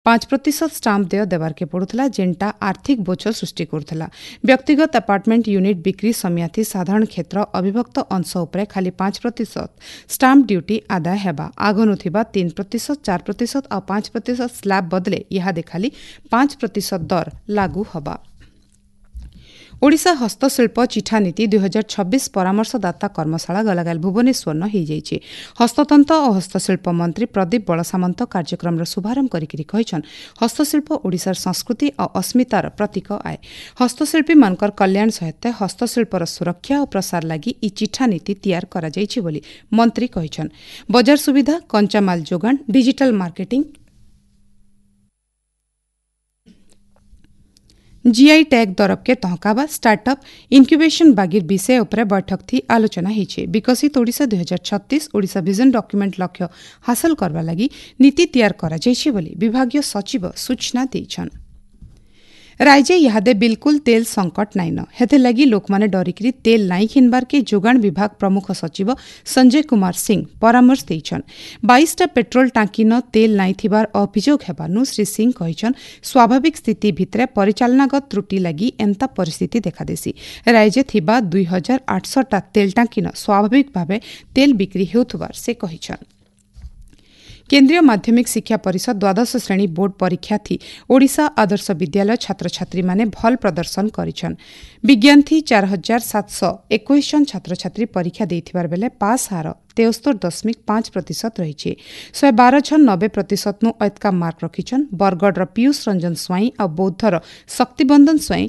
5% stamp देय देवारके पड़ुला जेनटा आर्थिक बोझ सृष्टि करुला। व्यक्तिगत अपार्टमेंट यूनिट बिक्री समियाथी साधारण क्षेत्र अविभक्त अंश उपरे खाली 5% स्टाम्प ड्यूटी आदाय हेबा। आगनु थिबा 3%, 4% और 5% स्लैब बदले इहादे खाली 5% दर लागू हबा। ओडिशा हस्तशिल्प चिठा नीति 2026 परामर्शदाता कर्मशाला गलागाल भुवनेश्वर न हो जाइए। हस्ततंत्र और हस्तशिल्प मंत्री प्रदीप बलसामंत कार्यक्रम शुभारंभ कर हस्तशिल्प ओडिशार संस्कृति और अस्मितार प्रतीक आए। हस्तशिल्पी मानकर कल्याण सहित हस्तशिल्पर सुरक्षा और प्रसार लगी इ चिठा नीति तैयार करा जाइछि बोली मंत्री कहिछन। बजार सुविधा, कंचामाल जोगाण, डिजिटल मार्केटिंग, जीआई टैग दरब के तहकावा, स्टार्टअप, इनक्यूबेशन बागिर विषय उपरे बैठक थी आलोचना होइछे। विकसित ओडिशा 2036 ओडिशा विजन डॉक्यूमेंट लक्ष्य हासिल करबा लगी नीति तैयार करा जाइछे बोली विभागीय सचिव सूचना दैछन। राज्य इहादे बिल्कुल तेल संकट नाइन, हेते लगी लोक माने डरिकरी तेल नाई किनबार के जोगाण विभाग प्रमुख सचिव संजय कुमार सिंह परामर्श दैछन। 22टा पेट्रोल टांकी न तेल नाई थिबार अभियोग हेबानु श्री सिंह कहिछन स्वाभाविक स्थिति भितरे परिचालनागत त्रुटि लगी एंता परिस्थिति देखा देसी। राज्य थिबा 2800टा तेल टांकी न स्वाभाविक भावे तेल बिक्री हेउथबार से कहिछन। केन्द्रीय माध्यमिक शिक्षा परिषद द्वादश श्रेणी बोर्ड परीक्षा थी ओडिशा आदर्श विद्यालय छात्र छात्री माने भल प्रदर्शन करिछन। विज्ञान थी 4721 जन छात्र छात्री परीक्षा देथिबार बेले पास हार 73.5% रही। 112 जन 90% नु ऐतका मार्क रखिछन। बरगढ़ पीयूष रंजन स्वाई और बौद्धर शक्तिबंधन स्वाई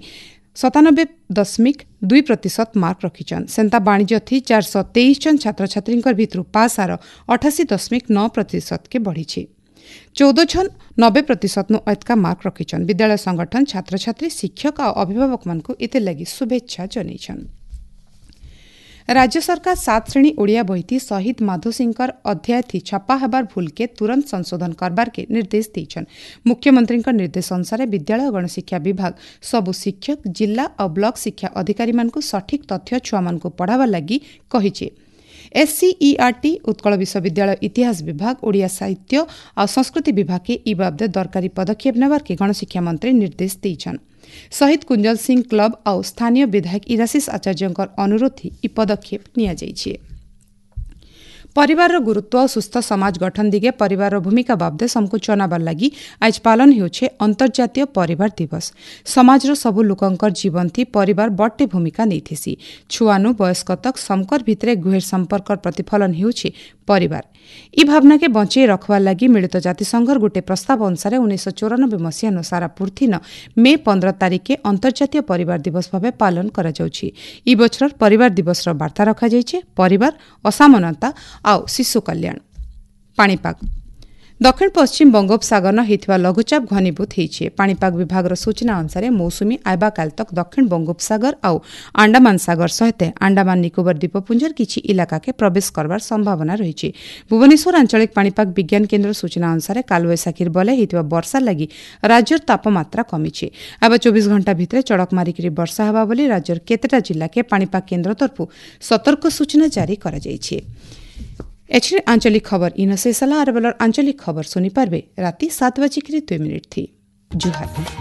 97.2% मार्क रखिछन। सेंता वाणिज्य थी 423 जन छात्र छात्री भितरु पास हार 88.9% के बढ़ी। 14 जन 90% नु ऐतका मार्क रखिछन। विद्यालय संगठन छात्र छात्री शिक्षक और अभिभावक मानकु इते लगी शुभेच्छा जनैछन। राज्य सरकार 7 श्रेणी ओडिया बही थी शहीद माधो सिंहकर अध्याय थी छपा हबार भूल के तुरंत संशोधन करबार के निर्देश दैछन। मुख्यमंत्री निर्देश अनुसार विद्यालय गणशिक्षा विभाग सबु शिक्षक, जिला और ब्लॉक शिक्षा अधिकारी मानकु सठिक तथ्य छुआ मानकु पढ़ावा लगी कहिछे। एससीईआरटी, उत्कल विश्वविद्यालय इतिहास विभाग, ओडिया साहित्य और संस्कृति विभाग के इ बाबदे दरकारी पदक्षेप नेबार के गणशिक्षा मंत्री निर्देश दैछन। शहीद कुंजल सिंह क्लब और स्थानीय विधायक इराशिष आचार्यंकर अनुरोध थी इ पदक्षेप निया जाइछे। परिवार गुरुत्व और सुस्थ समाज गठन दिगे परिवार भूमिका बाबदे संकुचनाबार लगी आज पालन होछे अंतर्जातीय परिवार दिवस। समाजर सबु लोकंकर जीवन थी परिवार बड्टे भूमिका नैथिसी। छुआनु वयस्क तक समकर भितरे गुहेर संपर्कर प्रतिफलन होछे परिवार। इ भावना के बंचे रखवार लगी मिलित जातिसंघर गोटे प्रस्ताव अनुसार 1994 मसीहा सारा पृथ्वी न मे 15 तारिख के अंतर्जातीय परिवार दिवस भावे पालन करा जाउछि। इ बछर परिवार दिवस रो वार्ता रखा जाइछे परिवार, असमानता आउ शिशु कल्याण। पाणीपाग दक्षिण पश्चिम बंगोपसागर होइथिबा लघुचाप घनीभूत होइछे। पाणीपाग विभाग सूचना अनुसार मौसुमी आइबा काल तक दक्षिण बंगोपसागर और अंडमान सागर सहित अंडमान निकोबर द्वीपपुंजर किछि इलाका के प्रवेश करबार संभावना रही। भुवनेश्वर आंचलिक पाणीपाग विज्ञान केन्द्र सूचना अनुसार कालवैशाखीर बले होइथिबा वर्षा लगी राज्यर तापमात्रा कमिछे। अब 24 घंटा भितरे चड़क मारिकरी वर्षा हेबा बोली राज्यर केतेटा जिला के पाणीपाग केन्द्र तरफु सतर्क सूचना जारी करा जाइछे। एचरे आंचलिक खबर इन शेषला आर बेलर आंचलिक खबर सुनी पारबे राति 7:02 थी। जुहार।